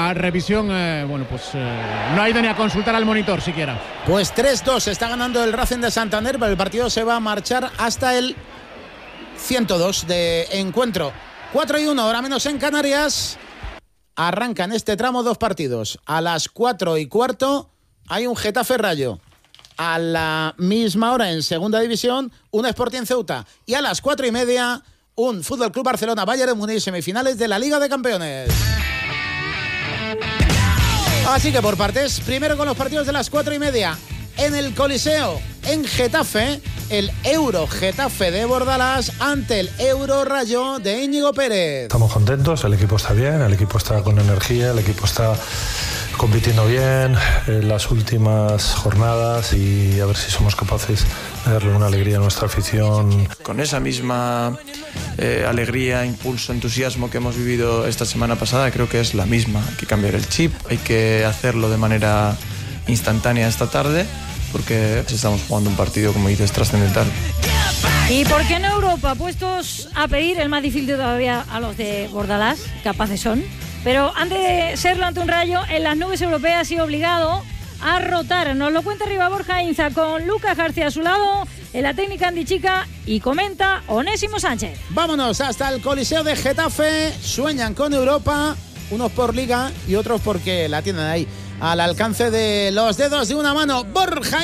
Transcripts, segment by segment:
la revisión, no ha ido ni a consultar al monitor siquiera. Pues 3-2 está ganando el Racing de Santander, pero el partido se va a marchar hasta el 102 de encuentro. 4-1, hora menos en Canarias. Arrancan este tramo 2 partidos. A las 4:15 hay un Getafe Rayo. A la misma hora en segunda división, un Sporting Ceuta. Y a las 4:30, un Fútbol Club Barcelona Bayern de Múnich, semifinales de la Liga de Campeones. Así que por partes, primero con los partidos de las 4:30. En el Coliseo, en Getafe, el Euro Getafe de Bordalás ante el Euro Rayo de Íñigo Pérez. Estamos contentos, el equipo está bien, el equipo está con energía, el equipo está compitiendo bien en las últimas jornadas y a ver si somos capaces de darle una alegría a nuestra afición. Con esa misma alegría, impulso, entusiasmo que hemos vivido esta semana pasada, creo que es la misma. Hay que cambiar el chip, hay que hacerlo de manera instantánea esta tarde, porque estamos jugando un partido, como dices, trascendental. ¿Y por qué no Europa? Puestos a pedir el más difícil todavía a los de Bordalás, capaces son. Pero antes de serlo ante un Rayo, en las nubes europeas y obligado a rotar. Nos lo cuenta arriba Borja Inza con Lucas García a su lado, en la técnica Andy Chica, y comenta Onésimo Sánchez. Vámonos hasta el Coliseo de Getafe. Sueñan con Europa, unos por liga y otros porque la tienen ahí al alcance de los dedos de una mano. Borja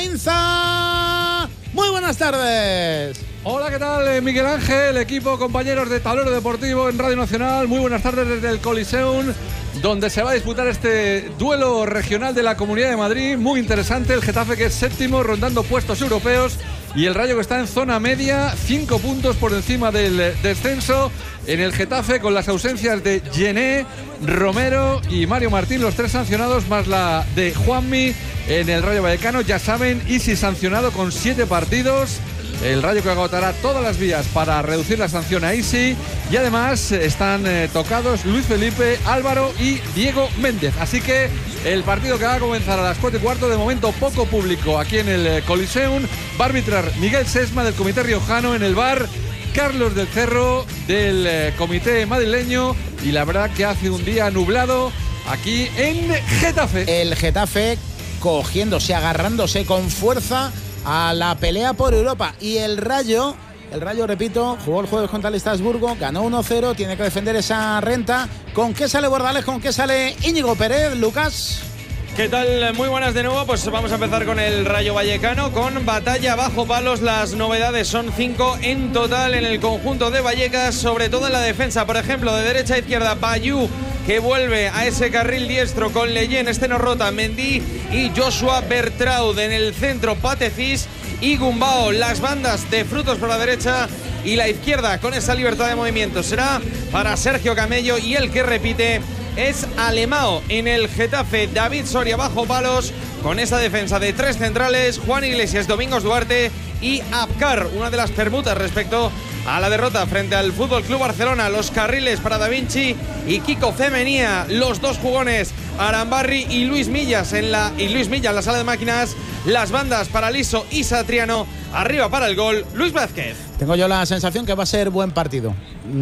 Inza, muy buenas tardes. Hola, ¿qué tal? Miguel Ángel, equipo, compañeros de Tablero Deportivo en Radio Nacional. Muy buenas tardes desde el Coliseum, donde se va a disputar este duelo regional de la Comunidad de Madrid. Muy interesante, el Getafe, que es séptimo, rondando puestos europeos, y el Rayo, que está en zona media, 5 puntos por encima del descenso. En el Getafe, con las ausencias de Gené, Romero y Mario Martín, los 3 sancionados, más la de Juanmi. En el Rayo Vallecano, ya saben, Isi sancionado con 7 partidos. El Rayo, que agotará todas las vías para reducir la sanción a Isi. Y además están tocados Luis Felipe, Álvaro y Diego Méndez. Así que el partido, que va a comenzar a las 4:15, de momento poco público aquí en el Coliseum. Va a arbitrar Miguel Sesma, del Comité Riojano. En el VAR, Carlos del Cerro, del Comité Madrileño. Y la verdad que hace un día nublado aquí en Getafe. El Getafe cogiéndose, agarrándose con fuerza a la pelea por Europa. Y el Rayo, repito, jugó el jueves contra el Estrasburgo, ganó 1-0, tiene que defender esa renta. ¿Con qué sale Bordalás? ¿Con qué sale Íñigo Pérez, Lucas? ¿Qué tal? Muy buenas de nuevo. Pues vamos a empezar con el Rayo Vallecano, con batalla bajo palos. Las novedades son 5 en total en el conjunto de Vallecas, sobre todo en la defensa. Por ejemplo, de derecha a izquierda, Bayú, que vuelve a ese carril diestro con Leyen, no rota, Mendy y Joshua Bertraud. En el centro, Patecis y Gumbao. Las bandas de Frutos por la derecha y la izquierda, con esa libertad de movimiento, será para Sergio Camello, y el que repite es Alemao. En el Getafe, David Soria bajo palos, con esa defensa de 3 centrales, Juan Iglesias, Domingos Duarte y Abkar. Una de las permutas respecto a la derrota frente al Fútbol Club Barcelona. Los carriles para Da Vinci y Kiko Femenía, los 2 jugones, Arambarri y Luis Milla en la sala de máquinas. Las bandas para Liso y Satriano. Arriba para el gol, Luis Vázquez. Tengo yo la sensación que va a ser buen partido.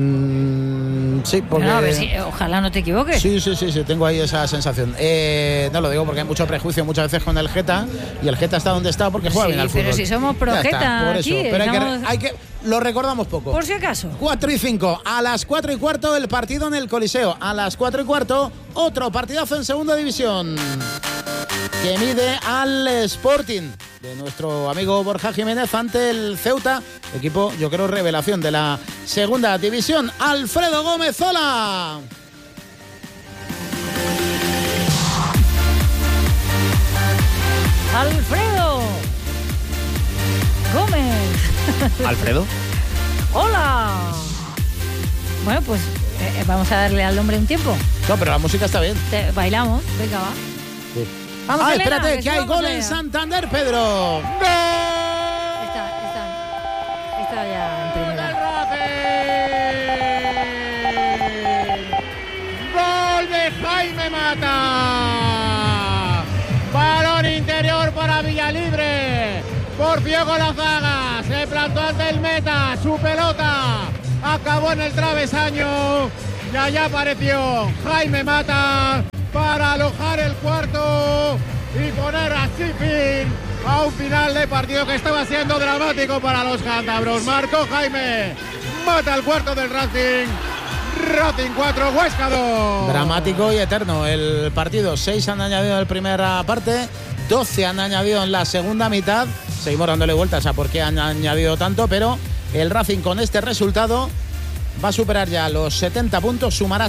Sí, porque... No, a ver si, ojalá no te equivoques. Sí, tengo ahí esa sensación. No lo digo porque hay mucho prejuicio muchas veces con el Geta, y el Geta está donde está porque juega bien al fútbol. Pero si somos pro Geta aquí, pero hay que lo recordamos poco. Por si acaso. 4:05. A las 4:15 el partido en el Coliseo. A las 4:15 otro partidazo en segunda división, que mide al Sporting de nuestro amigo Borja Jiménez ante el Ceuta, equipo, yo creo, revelación de la segunda división. Alfredo Gómez, hola. Alfredo Gómez. Alfredo. Hola. Bueno, pues vamos a darle al hombre un tiempo. No, pero la música está bien. Bailamos, venga, va. Sí. Vamos, Elena, espérate, que hay gol en Santander, Pedro. ¡Gol! Está ya en primera. ¡Gol de Jaime Mata! Balón interior para Villalibre. Porfió con la zaga, se plantó ante el meta, su pelota acabó en el travesaño y allá apareció Jaime Mata para alojar el cuarto y poner así fin a un final de partido que estaba siendo dramático para los cántabros. Marcó Jaime, mata el cuarto del Racing. Racing 4, Huesca 2. Dramático y eterno el partido. 6 han añadido en la primera parte, 12 han añadido en la segunda mitad. Seguimos dándole vueltas a por qué han añadido tanto, pero el Racing con este resultado va a superar ya los 70 puntos, sumará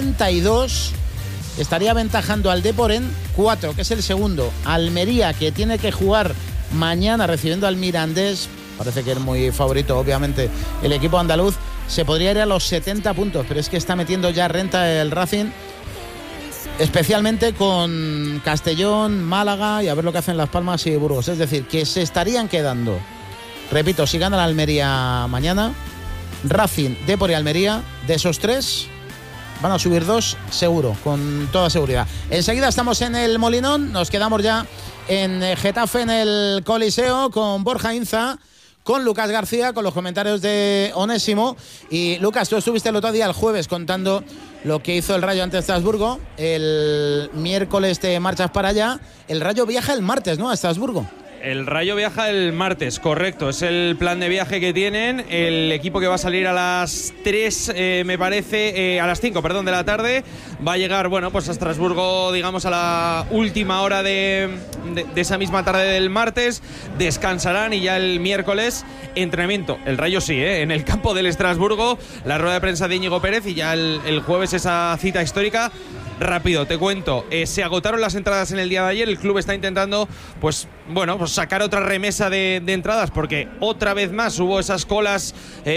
72. Estaría aventajando al Depor en 4, que es el segundo. Almería, que tiene que jugar mañana recibiendo al Mirandés, parece que es muy favorito, obviamente, el equipo andaluz, se podría ir a los 70 puntos, pero es que está metiendo ya renta el Racing, especialmente con Castellón, Málaga y a ver lo que hacen Las Palmas y Burgos. Es decir, que se estarían quedando, repito, si gana la Almería mañana, Racing, Depor y Almería, de esos 3 van a subir 2 seguro, con toda seguridad. Enseguida estamos en el Molinón, nos quedamos ya en Getafe, en el Coliseo, con Borja Inza, con Lucas García, con los comentarios de Onésimo. Y Lucas, tú estuviste el otro día, el jueves, contando lo que hizo el Rayo ante Estrasburgo. El miércoles te marchas para allá. El Rayo viaja el martes, ¿no?, a Estrasburgo. El Rayo viaja el martes, correcto. Es el plan de viaje que tienen. El equipo que va a salir a las 3, me parece, a las 5, perdón, de la tarde. Va a llegar, bueno, pues a Estrasburgo, digamos, a la última hora de esa misma tarde del martes. Descansarán y ya el miércoles, entrenamiento. El Rayo sí, en el campo del Estrasburgo. La rueda de prensa de Íñigo Pérez y ya el jueves esa cita histórica. Rápido, te cuento, se agotaron las entradas en el día de ayer. El club está intentando, pues sacar otra remesa de entradas, porque otra vez más hubo esas colas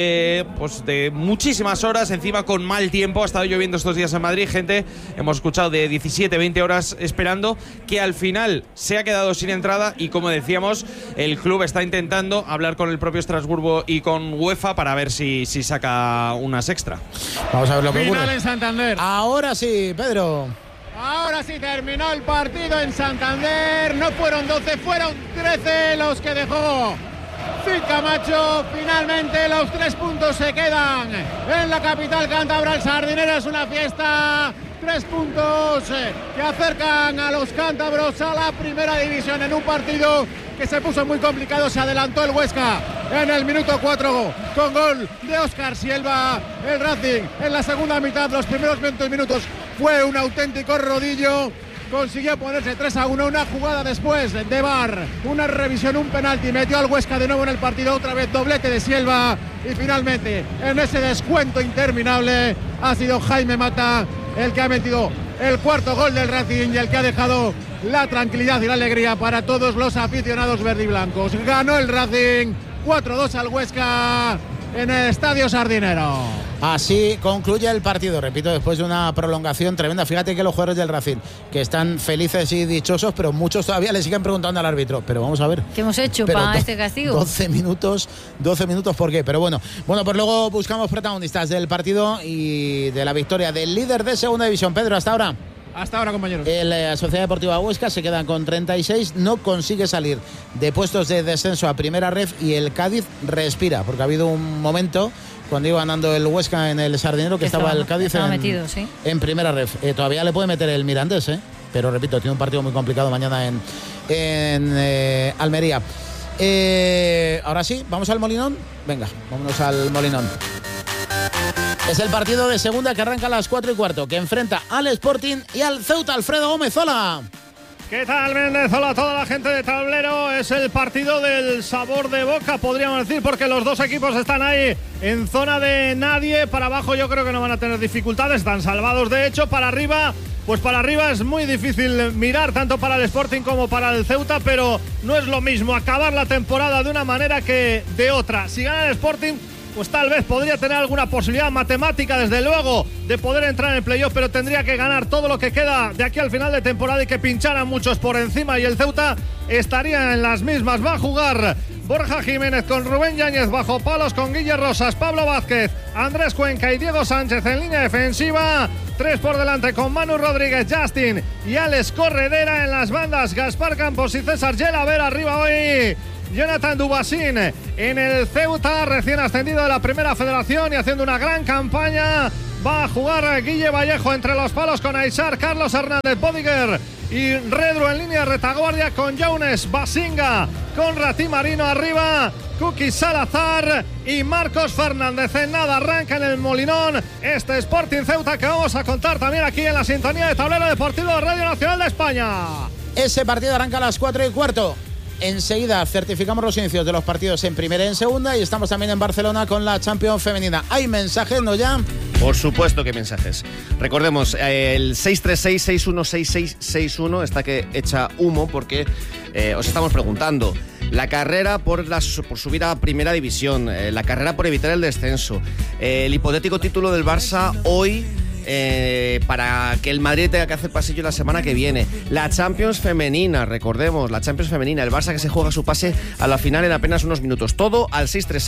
pues de muchísimas horas, encima con mal tiempo. Ha estado lloviendo estos días en Madrid, gente, hemos escuchado de 17, 20 horas esperando, que al final se ha quedado sin entrada. Y como decíamos, el club está intentando hablar con el propio Estrasburgo y con UEFA para ver si saca unas extra. Vamos a ver lo que ocurre. Final en Santander. Ahora sí, Pedro. Ahora sí terminó el partido en Santander. No fueron 12, fueron 13 los que dejó Cid Camacho. Finalmente los 3 puntos se quedan en la capital cántabra. El Sardinero es una fiesta. 3 puntos que acercan a los cántabros a la primera división en un partido que se puso muy complicado. Se adelantó el Huesca en el minuto 4 con gol de Óscar Silva. El Racing en la segunda mitad, los primeros 20 minutos, fue un auténtico rodillo. Consiguió ponerse 3-1, una jugada después de VAR, una revisión, un penalti, metió al Huesca de nuevo en el partido, otra vez doblete de Silva. Y finalmente, en ese descuento interminable, ha sido Jaime Mata el que ha metido el cuarto gol del Racing y el que ha dejado la tranquilidad y la alegría para todos los aficionados verdiblancos. Ganó el Racing 4-2 al Huesca en el Estadio Sardinero. Así concluye el partido, repito, después de una prolongación tremenda. Fíjate que los jugadores del Racing, que están felices y dichosos, pero muchos todavía le siguen preguntando al árbitro. Pero vamos a ver, ¿qué hemos hecho para este castigo? 12 minutos, ¿por qué? Pero bueno, pues luego buscamos protagonistas del partido y de la victoria del líder de segunda división. Pedro, hasta ahora. Hasta ahora, compañeros. La Sociedad Deportiva Huesca se queda con 36, no consigue salir de puestos de descenso a primera ref y el Cádiz respira, porque ha habido un momento cuando iba ganando el Huesca en el Sardinero que estaba el Cádiz metido, ¿sí?, en primera ref. Todavía le puede meter el Mirandés, pero repito, tiene un partido muy complicado mañana en Almería. Ahora sí, ¿vamos al Molinón? Venga, vámonos al Molinón. Es el partido de segunda que arranca a las 4:15, que enfrenta al Sporting y al Ceuta. Alfredo Gómez, hola. ¿Qué tal, Méndez? Hola a toda la gente de Tablero. Es el partido del sabor de boca, podríamos decir, porque los dos equipos están ahí en zona de nadie. Para abajo yo creo que no van a tener dificultades, están salvados de hecho. Para arriba, pues para arriba es muy difícil mirar, tanto para el Sporting como para el Ceuta, pero no es lo mismo acabar la temporada de una manera que de otra. Si gana el Sporting, pues tal vez podría tener alguna posibilidad matemática, desde luego, de poder entrar en el playoff, pero tendría que ganar todo lo que queda de aquí al final de temporada y que pincharan muchos por encima, y el Ceuta estaría en las mismas. Va a jugar Borja Jiménez con Rubén Yáñez bajo palos, con Guille Rosas, Pablo Vázquez, Andrés Cuenca y Diego Sánchez en línea defensiva. 3 por delante con Manu Rodríguez, Justin y Alex Corredera en las bandas. Gaspar Campos y César Yelavera arriba hoy. Jonathan Dubasín en el Ceuta, recién ascendido de la Primera Federación y haciendo una gran campaña Va a jugar Guille Vallejo entre los palos con Aishar, Carlos Hernández, Bodiger y Redru en línea de retaguardia con Jones, Basinga, con Ratí Marino arriba, Kuki Salazar y Marcos Fernández. En nada arranca en el Molinón este Sporting Ceuta que vamos a contar también aquí en la sintonía de Tablero Deportivo de Radio Nacional de España. Ese partido arranca a las 4:15. Enseguida certificamos los inicios de los partidos en primera y en segunda y estamos también en Barcelona con la Champions femenina. ¿Hay mensajes, no ya? Por supuesto que mensajes. Recordemos, el 636-616661 está que echa humo porque os estamos preguntando. La carrera por subir a primera división, la carrera por evitar el descenso, el hipotético título del Barça hoy, para que el Madrid tenga que hacer pasillo la semana que viene, la Champions femenina, recordemos, la Champions femenina, el Barça que se juega su pase a la final en apenas unos minutos, todo al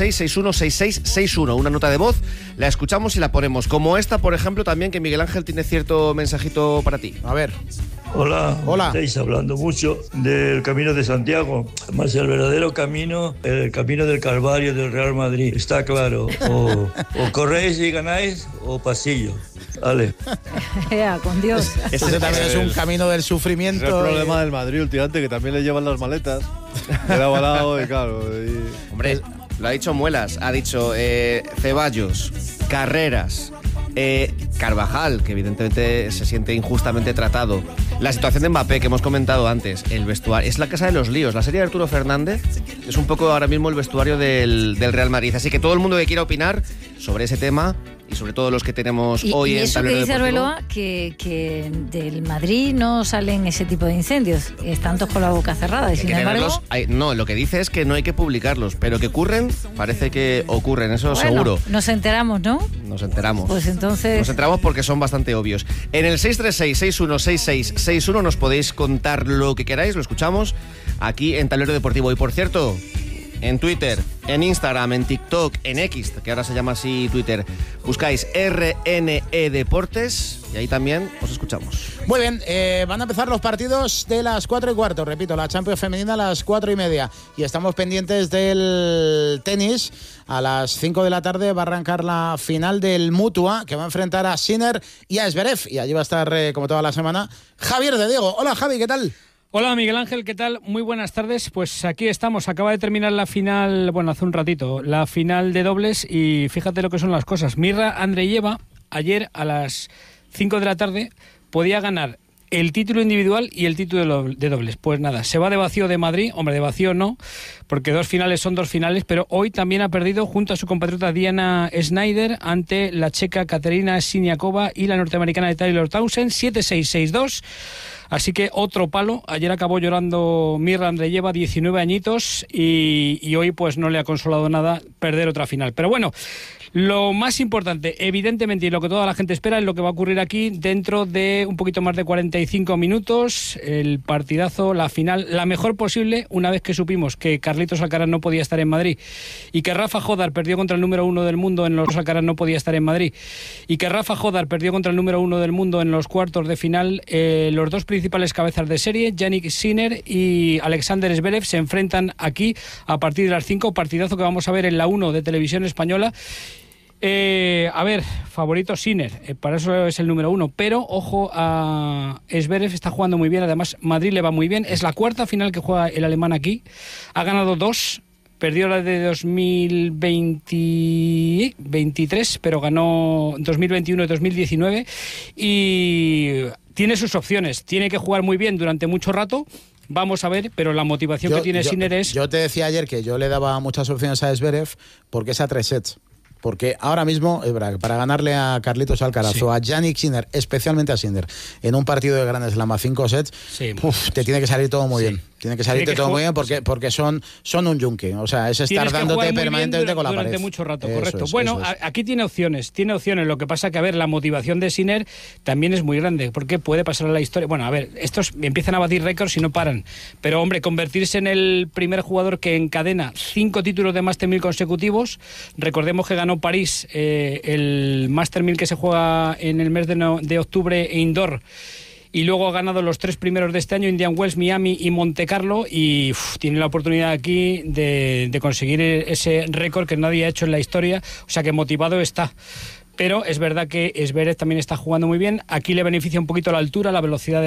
636-616661, una nota de voz, la escuchamos y la ponemos, como esta, por ejemplo, también, que Miguel Ángel tiene cierto mensajito para ti. A ver. Hola. Estáis hablando mucho del Camino de Santiago, además el verdadero camino, el camino del Calvario del Real Madrid, está claro, o corréis y ganáis o pasillo. Vale. Ya, con Dios. Ese también es un camino del sufrimiento. Es el problema del Madrid últimamente, que también le llevan las maletas de lado a lado y claro. Hombre, lo ha dicho Muelas, ha dicho Ceballos, Carreras, Carvajal, que evidentemente se siente injustamente tratado. La situación de Mbappé, que hemos comentado antes, el vestuario, es la casa de los líos. La serie de Arturo Fernández es un poco ahora mismo el vestuario del Real Madrid. Así que todo el mundo que quiera opinar sobre ese tema y sobre todo los que tenemos hoy en Tablero Deportivo. Y eso que dice Arbeloa, que del Madrid no salen ese tipo de incendios, están todos con la boca cerrada y sin embargo... No, lo que dice es que no hay que publicarlos, pero que ocurren, parece que ocurren, eso bueno, seguro. Nos enteramos, ¿no? Nos enteramos. Pues entonces... Nos enteramos porque son bastante obvios. En el 636-616661 nos podéis contar lo que queráis, lo escuchamos aquí en Tablero Deportivo. Y por cierto, en Twitter, en Instagram, en TikTok, en X, que ahora se llama así Twitter, buscáis RNE Deportes y ahí también os escuchamos. Muy bien, van a empezar los partidos de las 4:15, repito, la Champions femenina a las 4:30 y estamos pendientes del tenis. A las 5 de la tarde va a arrancar la final del Mutua, que va a enfrentar a Sinner y a Zverev, y allí va a estar, como toda la semana, Javier de Diego. Hola Javi, ¿qué tal? Hola Miguel Ángel, ¿qué tal? Muy buenas tardes. Pues aquí estamos, acaba de terminar la final, bueno, hace un ratito, la final de dobles y fíjate lo que son las cosas. Mirra Andreeva ayer a las 5 de la tarde podía ganar el título individual y el título de dobles. Pues nada, se va de vacío de Madrid, hombre, de vacío no, porque dos finales son dos finales, pero hoy también ha perdido junto a su compatriota Diana Schneider ante la checa Katerina Siniakova y la norteamericana de Taylor Townsend, 7-6, 6-2. Así que otro palo. Ayer acabó llorando Mirra Andreeva, 19 añitos, y hoy pues no le ha consolado nada perder otra final. Pero bueno, lo más importante, evidentemente, y lo que toda la gente espera, es lo que va a ocurrir aquí dentro de un poquito más de 45 minutos. El partidazo, la final, la mejor posible, una vez que supimos que Carlitos Alcaraz no podía estar en Madrid y que Rafa Jodar perdió contra el número 1 del mundo en los... Alcaraz no podía estar en Madrid y que Rafa Jodar perdió contra el número 1 del mundo en los cuartos de final. Los dos principales cabezas de serie, Jannik Sinner y Alexander Zverev, se enfrentan aquí a partir de las 5, partidazo que vamos a ver en la 1 de Televisión Española. A ver, favorito Sinner, para eso es el número 1, pero ojo a Zverev, está jugando muy bien, además Madrid le va muy bien, es la cuarta final que juega el alemán aquí, ha ganado 2, perdió la de 2023, pero ganó 2021 y 2019 y tiene sus opciones, tiene que jugar muy bien durante mucho rato. Vamos a ver, pero la motivación que tiene Sinner es... Yo te decía ayer que yo le daba muchas opciones a Zverev porque es a 3 sets. Porque ahora mismo, para ganarle a Carlitos Alcaraz o a Jannik Sinner, especialmente a Sinner, en un partido de Grand Slam a 5 sets, te tiene que salir todo muy bien. Tiene que salirte todo muy bien porque son un yunque. O sea, es estar dándote permanentemente con la pared. Durante mucho rato, correcto. Bueno, aquí tiene opciones. Lo que pasa que, a ver, la motivación de Sinner también es muy grande, porque puede pasar a la historia. Bueno, a ver, estos empiezan a batir récords y no paran. Pero, hombre, convertirse en el primer jugador que encadena 5 títulos de Master 1000 consecutivos. Recordemos que ganó París, el Master 1000 que se juega en el mes de octubre indoor, y luego ha ganado los 3 primeros de este año, Indian Wells, Miami y Monte Carlo, y tiene la oportunidad aquí de conseguir ese récord que nadie ha hecho en la historia, o sea que motivado está. pero es verdad que Zverev también está jugando muy bien. Aquí le beneficia un poquito la altura, la velocidad